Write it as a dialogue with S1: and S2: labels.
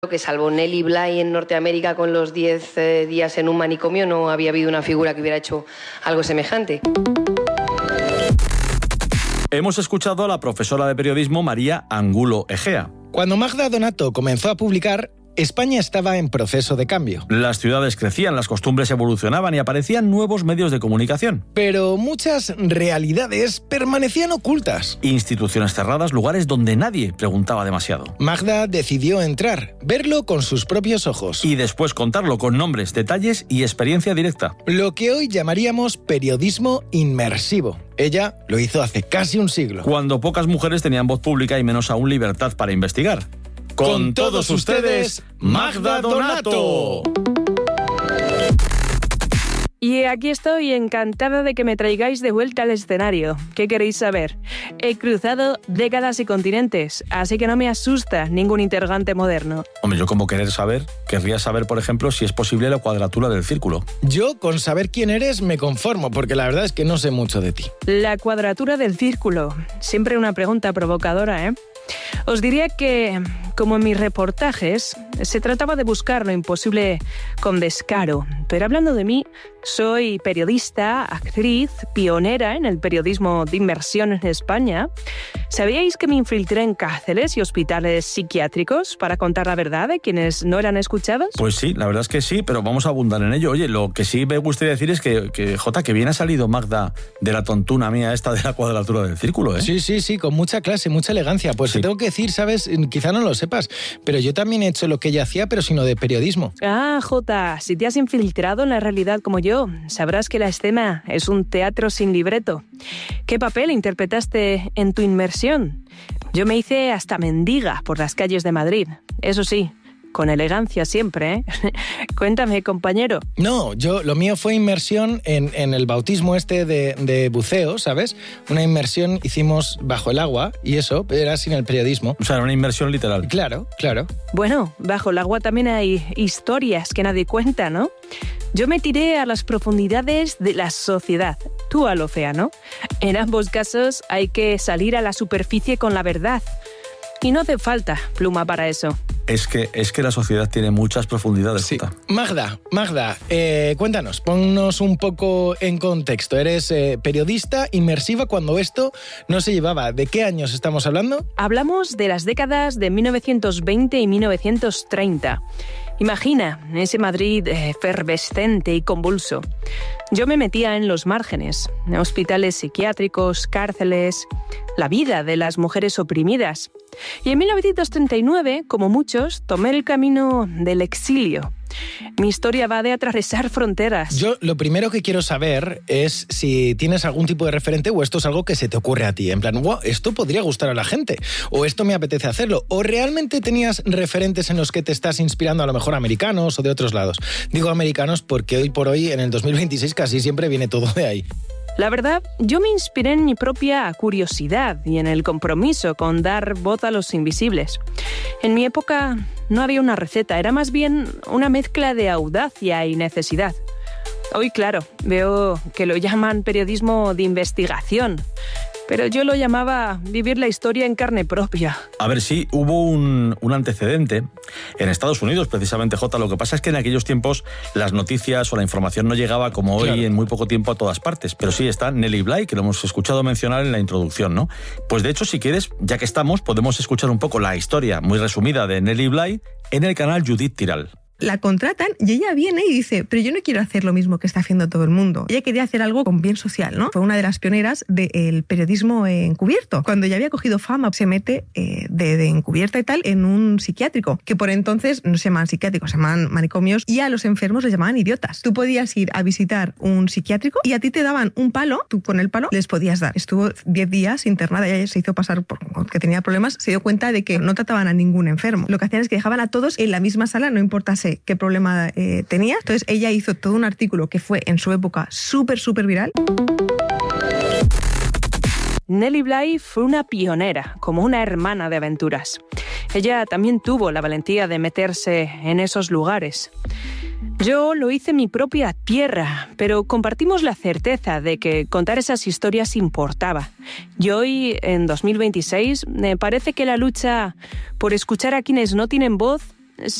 S1: Que salvo Nellie Bly en Norteamérica con los 10 días en un manicomio, no había habido una figura que hubiera hecho algo semejante.
S2: Hemos escuchado a la profesora de periodismo María Angulo Egea.
S3: Cuando Magda Donato comenzó a publicar, España estaba en proceso de cambio.
S2: Las ciudades crecían, las costumbres evolucionaban y aparecían nuevos medios de comunicación.
S3: Pero muchas realidades permanecían ocultas.
S2: Instituciones cerradas, lugares donde nadie preguntaba demasiado.
S3: Magda decidió entrar, verlo con sus propios ojos.
S2: Y después contarlo con nombres, detalles y experiencia directa.
S3: Lo que hoy llamaríamos periodismo inmersivo. Ella lo hizo hace casi un siglo.
S2: Cuando pocas mujeres tenían voz pública y menos aún libertad para investigar.
S3: Con todos ustedes, Magda Donato.
S4: Y aquí estoy, encantada de que me traigáis de vuelta al escenario. ¿Qué queréis saber? He cruzado décadas y continentes, así que no me asusta ningún interrogante moderno.
S2: Hombre, yo como querría saber, por ejemplo, si es posible la cuadratura del círculo.
S3: Yo, con saber quién eres, me conformo, porque la verdad es que no sé mucho de ti.
S4: La cuadratura del círculo. Siempre una pregunta provocadora, ¿eh? Os diría que, como en mis reportajes, se trataba de buscar lo imposible con descaro. Pero hablando de mí, soy periodista, actriz, pionera en el periodismo de inmersión en España. ¿Sabíais que me infiltré en cárceles y hospitales psiquiátricos para contar la verdad de quienes no eran escuchados?
S2: Pues sí, la verdad es que sí, pero vamos a abundar en ello. Oye, lo que sí me gustaría decir es que bien ha salido Magda de la tontuna mía esta de la cuadratura del círculo, ¿eh?
S3: Sí, con mucha clase, mucha elegancia. Pues
S2: sí.
S3: Te tengo que decir, ¿sabes? Quizá no lo sepas, pero yo también he hecho lo que ella hacía, pero sino de periodismo.
S4: Ah, Jota, si te has infiltrado en la realidad como yo, sabrás que la escena es un teatro sin libreto. ¿Qué papel interpretaste en tu inmersión? Yo me hice hasta mendiga por las calles de Madrid. Eso sí, con elegancia siempre, ¿eh? Cuéntame, compañero.
S3: No, lo mío fue inmersión en el bautismo de buceo, ¿sabes? Una inmersión hicimos bajo el agua y eso era sin el periodismo.
S2: O sea, era una inmersión literal.
S3: Claro.
S4: Bueno, bajo el agua también hay historias que nadie cuenta, ¿no? Yo me tiré a las profundidades de la sociedad, tú al océano. En ambos casos hay que salir a la superficie con la verdad. Y no hace falta pluma para eso.
S2: Es que la sociedad tiene muchas profundidades.
S3: Sí. Magda, cuéntanos, ponnos un poco en contexto. Eres periodista inmersiva cuando esto no se llevaba. ¿De qué años estamos hablando?
S4: Hablamos de las décadas de 1920 y 1930. Imagina ese Madrid efervescente y convulso. Yo me metía en los márgenes, en hospitales psiquiátricos, cárceles, la vida de las mujeres oprimidas. Y en 1939, como muchos, tomé el camino del exilio. Mi historia va de atravesar fronteras.
S3: Yo lo primero que quiero saber es si tienes algún tipo de referente o esto es algo que se te ocurre a ti. En plan, wow, esto podría gustar a la gente. O esto me apetece hacerlo. O realmente tenías referentes en los que te estás inspirando, a lo mejor americanos o de otros lados. Digo americanos porque hoy por hoy, en el 2026, casi siempre viene todo de ahí.
S4: La verdad, yo me inspiré en mi propia curiosidad y en el compromiso con dar voz a los invisibles. En mi época no había una receta, era más bien una mezcla de audacia y necesidad. Hoy, claro, veo que lo llaman periodismo de investigación, pero yo lo llamaba vivir la historia en carne propia.
S2: A ver, sí, hubo un antecedente en Estados Unidos, precisamente, Jota. Lo que pasa es que en aquellos tiempos las noticias o la información no llegaba como hoy, claro, en muy poco tiempo a todas partes. Pero sí está Nellie Bly, que lo hemos escuchado mencionar en la introducción, ¿no? Pues de hecho, si quieres, ya que estamos, podemos escuchar un poco la historia muy resumida de Nellie Bly en el canal Judith Tiral.
S5: La contratan y ella viene y dice, pero yo no quiero hacer lo mismo que está haciendo todo el mundo. Ella quería hacer algo con bien social, ¿no? Fue una de las pioneras del periodismo encubierto. Cuando ya había cogido fama, se mete de encubierta y tal en un psiquiátrico, que por entonces no se llamaban psiquiátricos, se llamaban manicomios, y a los enfermos les llamaban idiotas. Tú podías ir a visitar un psiquiátrico y a ti te daban un palo, tú con el palo les podías dar. Estuvo 10 días internada, ella se hizo pasar por que tenía problemas, se dio cuenta de que no trataban a ningún enfermo. Lo que hacían es que dejaban a todos en la misma sala, no importase qué problema tenía. Entonces ella hizo todo un artículo que fue en su época súper viral.
S4: Nellie Bly fue una pionera, como una hermana de aventuras. Ella también tuvo la valentía de meterse en esos lugares. Yo lo hice en mi propia tierra, pero compartimos la certeza de que contar esas historias importaba. Y hoy, en 2026, me parece que la lucha por escuchar a quienes no tienen voz